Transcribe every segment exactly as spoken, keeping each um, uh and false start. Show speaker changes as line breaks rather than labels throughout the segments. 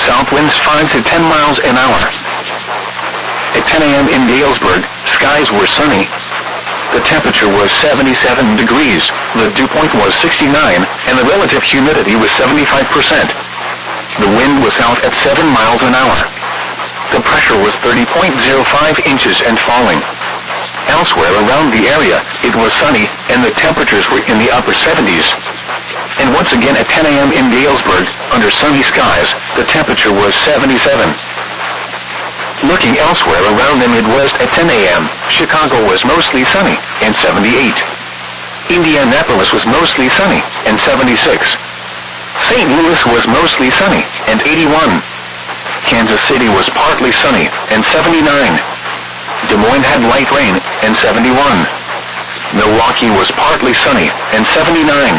South winds five to ten miles an hour. At ten a.m. in Galesburg, skies were sunny. The temperature was seventy-seven degrees, the dew point was sixty-nine, and the relative humidity was seventy-five percent. The wind was south at seven miles an hour. The pressure was thirty point zero five inches and falling. Elsewhere around the area, it was sunny, and the temperatures were in the upper seventies. And once again at ten a.m. in Galesburg, under sunny skies, the temperature was seventy-seven. Looking elsewhere around the Midwest at ten a.m., Chicago was mostly sunny, and seventy-eight. Indianapolis was mostly sunny, and seventy-six. Saint Louis was mostly sunny, and eighty-one. Kansas City was partly sunny, and seventy-nine. Des Moines had light rain, and seventy-one. Milwaukee was partly sunny, and seventy-nine.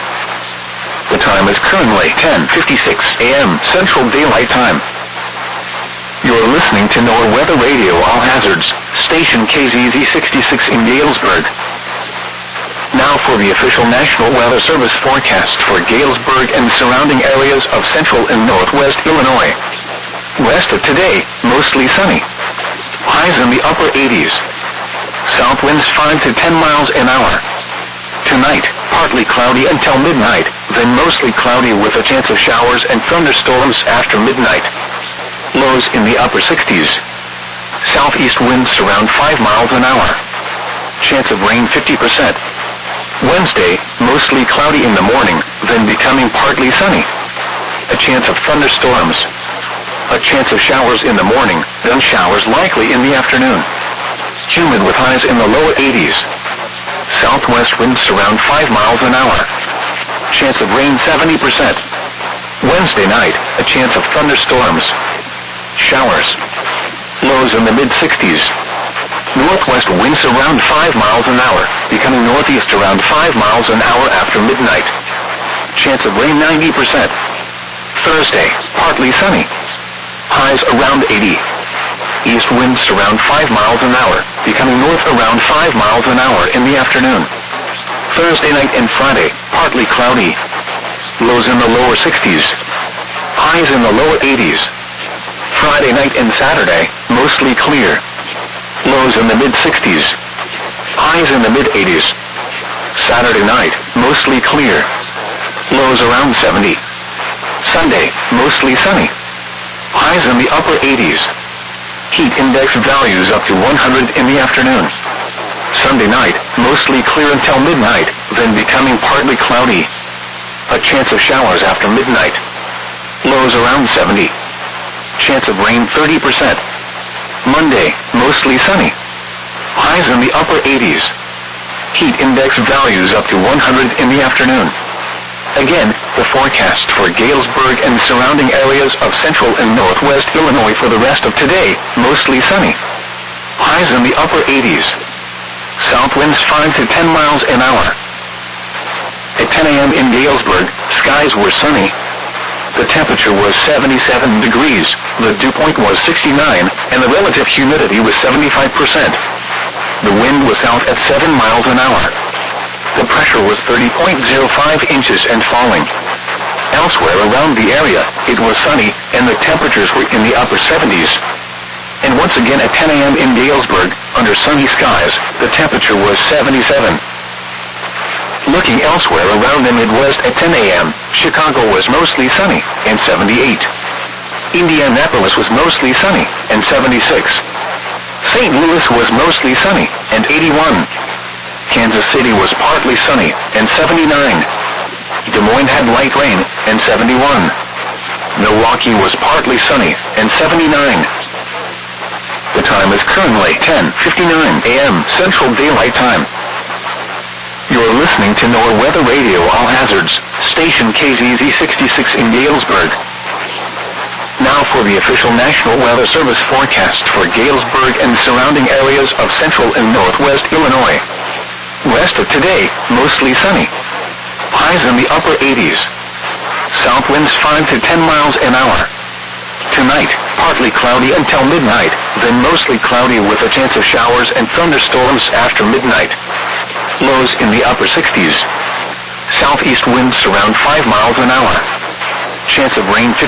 The time is currently ten fifty-six a.m. Central Daylight Time. You're listening to NOAA Weather Radio All Hazards, station K Z Z sixty-six in Galesburg. Now for the official National Weather Service forecast for Galesburg and surrounding areas of central and northwest Illinois. West of today, mostly sunny. Highs in the upper eighties. South winds five to ten miles an hour. Tonight, partly cloudy until midnight, then mostly cloudy with a chance of showers and thunderstorms after midnight. Lows in the upper sixties. Southeast winds around five miles an hour. Chance of rain fifty percent. Wednesday, mostly cloudy in the morning, then becoming partly sunny. A chance of thunderstorms. A chance of showers in the morning, then showers likely in the afternoon. Humid with highs in the lower eighties. Southwest winds around five miles an hour. Chance of rain seventy percent. Wednesday night, a chance of thunderstorms. Showers. Lows in the mid-sixties. Northwest winds around five miles an hour, becoming northeast around five miles an hour after midnight. Chance of rain ninety percent. Thursday, partly sunny. Highs around eighty. East winds around five miles an hour, becoming north around five miles an hour in the afternoon. Thursday night and Friday, partly cloudy. Lows in the lower sixties. Highs in the lower eighties. Friday night and Saturday, mostly clear. Lows in the mid-sixties. Highs in the mid-eighties. Saturday night, mostly clear. Lows around seventy. Sunday, mostly sunny. Highs in the upper eighties. Heat index values up to one hundred in the afternoon. Sunday night, mostly clear until midnight, then becoming partly cloudy. A chance of showers after midnight. Lows around seventy. Chance of rain thirty percent. Monday, mostly sunny. Highs in the upper eighties. Heat index values up to one hundred in the afternoon. Again, the forecast for Galesburg and surrounding areas of central and northwest Illinois for the rest of today, mostly sunny. Highs in the upper eighties. South winds five to ten miles an hour. At ten a.m. in Galesburg, skies were sunny. The temperature was seventy-seven degrees, the dew point was sixty-nine, and the relative humidity was seventy-five percent. The wind was south at seven miles an hour. The pressure was thirty point zero five inches and falling. Elsewhere around the area, it was sunny, and the temperatures were in the upper seventies. And once again at ten a.m. in Galesburg, under sunny skies, the temperature was seventy-seven. Looking elsewhere around the Midwest at ten a.m., Chicago was mostly sunny, and seventy-eight. Indianapolis was mostly sunny, and seventy-six. Saint Louis was mostly sunny, and eighty-one. Kansas City was partly sunny, and seventy-nine. Des Moines had light rain, and seventy-one. Milwaukee was partly sunny, and seventy-nine. The time is currently ten fifty-nine a.m. Central Daylight Time. You're listening to NOAA Weather Radio All Hazards, station K Z Z sixty-six in Galesburg. Now for the official National Weather Service forecast for Galesburg and surrounding areas of central and northwest Illinois. West of today, mostly sunny. Highs in the upper eighties. South winds five to ten miles an hour. Tonight, partly cloudy until midnight, then mostly cloudy with a chance of showers and thunderstorms after midnight. Lows in the upper sixties. Southeast winds around five miles an hour. Chance of rain